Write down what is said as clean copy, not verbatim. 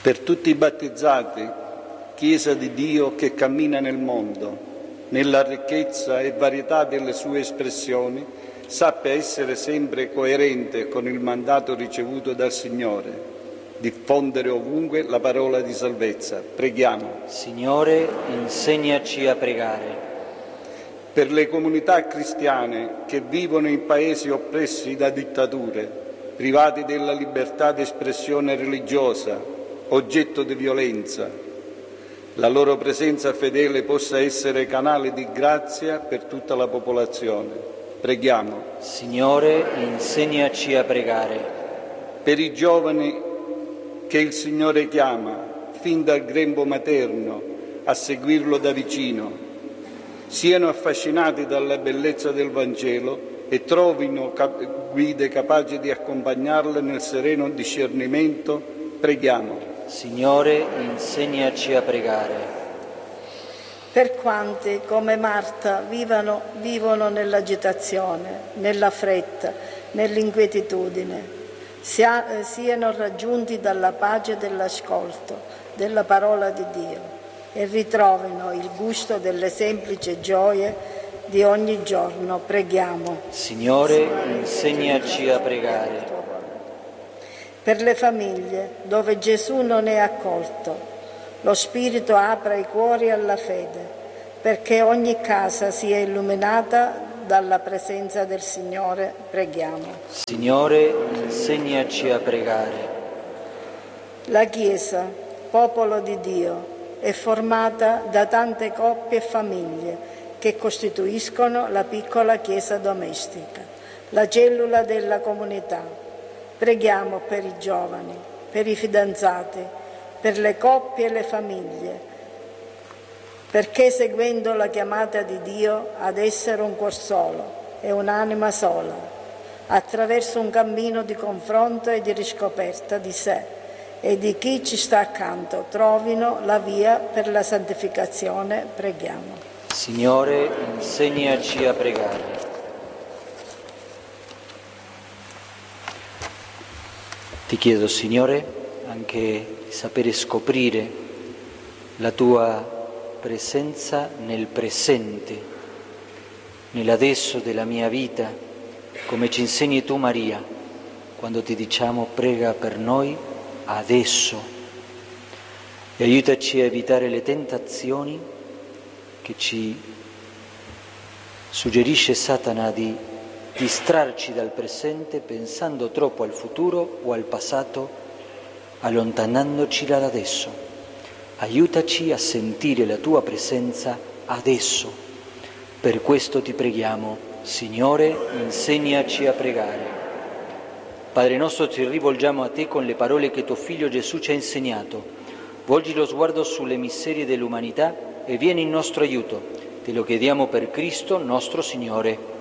Per tutti i battezzati, Chiesa di Dio che cammina nel mondo, nella ricchezza e varietà delle sue espressioni, sappia essere sempre coerente con il mandato ricevuto dal Signore, diffondere ovunque la parola di salvezza. Preghiamo. Signore, insegnaci a pregare. Per le comunità cristiane che vivono in paesi oppressi da dittature, privati della libertà di espressione religiosa, oggetto di violenza, la loro presenza fedele possa essere canale di grazia per tutta la popolazione. Preghiamo. Signore, insegnaci a pregare. Per i giovani che il Signore chiama, fin dal grembo materno, a seguirlo da vicino, siano affascinati dalla bellezza del Vangelo e trovino guide capaci di accompagnarle nel sereno discernimento. Preghiamo. Signore, insegnaci a pregare. Per quanti, come Marta, vivono nell'agitazione, nella fretta, nell'inquietudine, siano raggiunti dalla pace dell'ascolto della parola di Dio e ritrovino il gusto delle semplici gioie di ogni giorno. Preghiamo. Signore, insegnaci a pregare. Per le famiglie dove Gesù non è accolto, lo Spirito apra i cuori alla fede, perché ogni casa sia illuminata dalla presenza del Signore. Preghiamo. Signore, insegnaci a pregare. La Chiesa, popolo di Dio, è formata da tante coppie e famiglie che costituiscono la piccola Chiesa domestica, la cellula della comunità. Preghiamo per i giovani, per i fidanzati, per le coppie e le famiglie, perché seguendo la chiamata di Dio ad essere un cuor solo e un'anima sola, attraverso un cammino di confronto e di riscoperta di sé e di chi ci sta accanto, trovino la via per la santificazione. Preghiamo. Signore, insegnaci a pregare. Ti chiedo, Signore, anche di sapere scoprire la Tua presenza nel presente, nell'adesso della mia vita, come ci insegni Tu, Maria, quando ti diciamo prega per noi adesso, e aiutaci a evitare le tentazioni che ci suggerisce Satana di distrarci dal presente pensando troppo al futuro o al passato, allontanandoci dall'adesso. Aiutaci a sentire la Tua presenza adesso. Per questo ti preghiamo, Signore, insegnaci a pregare. Padre nostro, ci rivolgiamo a Te con le parole che Tuo Figlio Gesù ci ha insegnato. Volgi lo sguardo sulle miserie dell'umanità e vieni in nostro aiuto. Te lo chiediamo per Cristo nostro Signore.